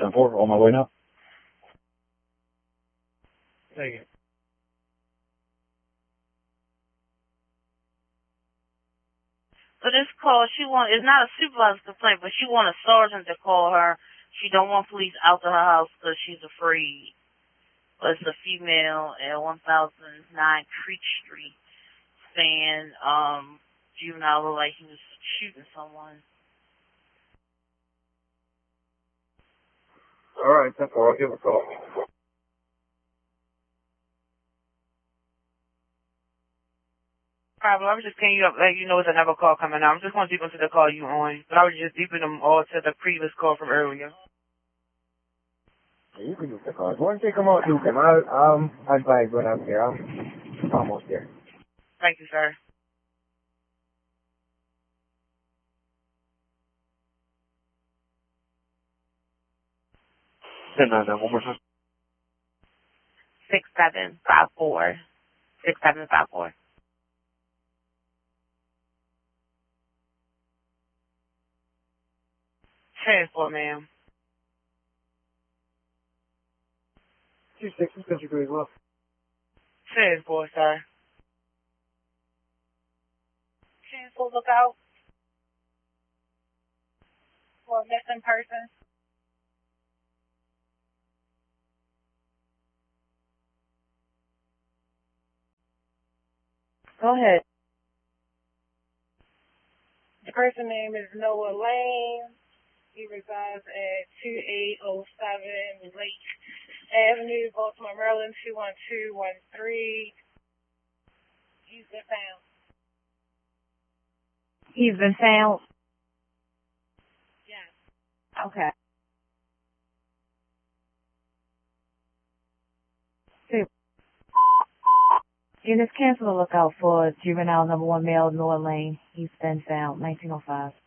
10-4, on my way now. Take it. So this call, it's not a supervisor's complaint, but she want a sergeant to call her. She don't want police out to her house because she's afraid. But it's a female at 1009 Creek Street saying, juvenile looked like he was shooting someone. All right, 10-4, I'll give a call. Problem. I was just paying you up, like, you know, there's another call coming out. I'm just going to deep into the call you on, but I was just deeping them all to the previous call from earlier. Yeah, you can do the calls. Once they come out, do them. I'll advise when I'm there. I'm almost there. Thank you, sir. Say that one more time. 6754. 6754. 10-4, ma'am. 2-6, Central Grade, well. 10-4, sir. 10-4, look out for a missing person. Go ahead. The person's name is Noah Lane. He resides at 2807 Lake Avenue, Baltimore, Maryland, 21213. He's been found. He's been found? Yes. Okay. Units cancel the lookout for juvenile number 1 male, Noah Lane. He's been found, 1905.